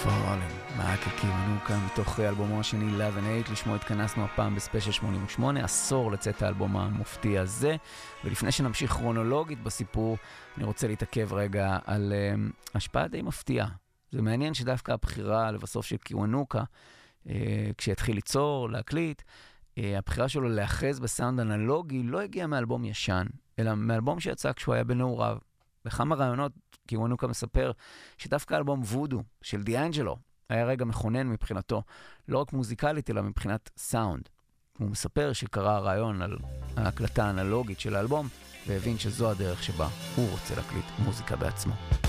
Falling, מייקל קיוונוקה, מתוך אלבומו השני Love and Hate. לשמו התכנסנו הפעם בספיישל 88, עשור לצאת האלבום המופתי הזה. ולפני שנמשיך כרונולוגית בסיפור, אני רוצה להתעכב רגע על השפעה די מפתיעה. זה מעניין שדווקא הבחירה לבסוף של קיוונוקה, כשהתחיל ליצור, להקליט, הבחירה שלו להאחז בסאונד אנלוגי לא הגיעה מאלבום ישן, אלא מאלבום שיצא כשהוא היה בנעוריו. בכמה רעיונות קיוונוקה מספר שדווקא אלבום וודו של דיאנג'לו היה רגע מכונן מבחינתו, לא רק מוזיקלית אלא מבחינת סאונד. הוא מספר שקרא הרעיון על ההקלטה האנלוגית של האלבום והבין שזו הדרך שבה הוא רוצה להקליט מוזיקה בעצמו.